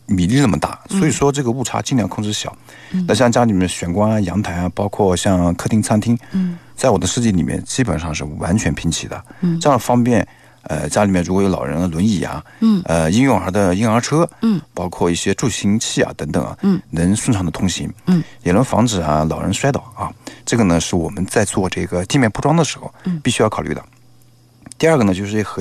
米粒那么大，所以说这个误差尽量控制小。那像家里面玄关啊、阳台啊，包括像客厅、餐厅，在我的设计里面基本上是完全平齐的，这样方便家里面如果有老人的轮椅啊，婴幼儿的婴儿车，包括一些助行器啊等等啊，能顺畅的通行，也能防止啊老人摔倒啊。这个呢是我们在做这个地面铺装的时候必须要考虑的。第二个呢就是和